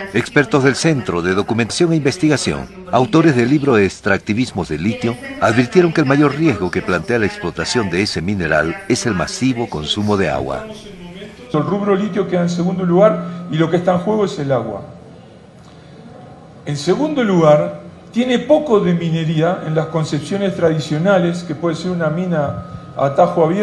Expertos del Centro de Documentación e Investigación, autores del libro Extractivismos del litio, advirtieron que el mayor riesgo que plantea la explotación de ese mineral es el masivo consumo de agua. El rubro litio queda en segundo lugar y lo que está en juego es el agua. En segundo lugar, tiene poco de minería en las concepciones tradicionales, que puede ser una mina a tajo abierto,